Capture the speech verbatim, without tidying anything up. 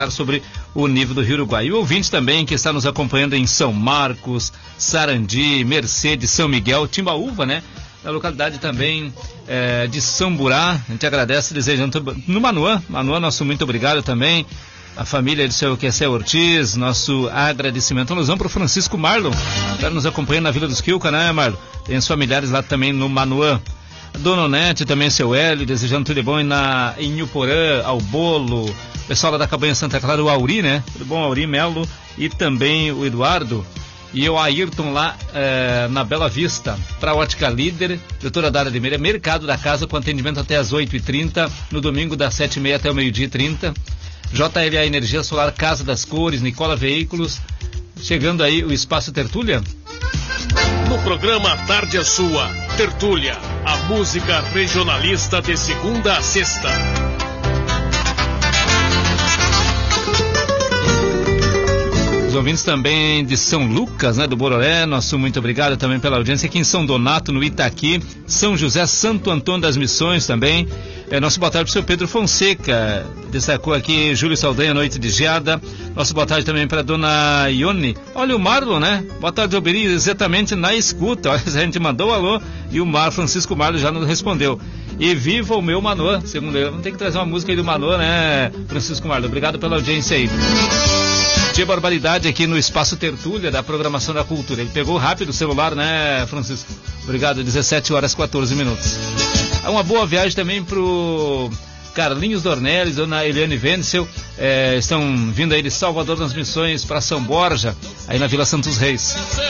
sobre o nível do Rio Uruguai. E o ouvinte também que está nos acompanhando em São Marcos, Sarandi, Mercedes, São Miguel, Timbaúva, né? Na localidade também é, de Samburá, a gente agradece, desejando no Manuã, Manuã, nosso muito obrigado também, a família do seu Q C Ortiz, nosso agradecimento. Nós vamos para o Francisco Marlon, está nos acompanhando na Vila dos Quilca, né, Marlon? Tem os familiares lá também no Manuã. Dona Onete, também seu Hélio, desejando tudo de bom na, em Uporã, ao Bolo, pessoal lá da Cabanha Santa Clara, o Auri, né? Tudo bom, Auri Melo, e também o Eduardo, e o Ayrton lá é, na Bela Vista, para a Ótica Líder, doutora Dara de Meira, Mercado da Casa, com atendimento até as oito e trinta, no domingo das sete e meia até o meio-dia e trinta, J L A Energia Solar, Casa das Cores, Nicola Veículos, chegando aí o Espaço Tertúlia. No programa Tarde é Sua, Tertúlia, a música regionalista de segunda a sexta. Os ouvintes também de São Lucas, né, do Bororé, nosso muito obrigado também pela audiência aqui em São Donato, no Itaqui, São José, Santo Antônio das Missões também. É, nosso boa tarde para o seu Pedro Fonseca, destacou aqui Júlio Saldanha, Noite de Geada. Nosso boa tarde também para a dona Ione. Olha o Marlon, né? Boa tarde, Alberi, exatamente na escuta. Olha, a gente mandou um alô e o Mar, Francisco Marlon já nos respondeu. E viva o meu Manô, segundo ele. Vamos ter que trazer uma música aí do Manô, né, Francisco Marlon? Obrigado pela audiência aí. Tinha barbaridade aqui no Espaço Tertúlia da Programação da Cultura. Ele pegou rápido o celular, né, Francisco? Obrigado, dezessete horas e quatorze minutos. Uma boa viagem também pro Carlinhos Dornelles, dona Eliane Wenzel, é, estão vindo aí de Salvador das Missões para São Borja, aí na Vila Santos Reis.